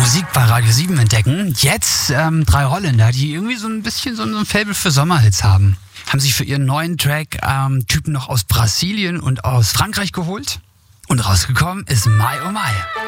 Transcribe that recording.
Musik bei Radio 7 entdecken. Jetzt 3 Holländer, die irgendwie so ein bisschen so ein Faible für Sommerhits haben. Haben sich für ihren neuen Track Typen noch aus Brasilien und aus Frankreich geholt. Und rausgekommen ist Mai oh Mai.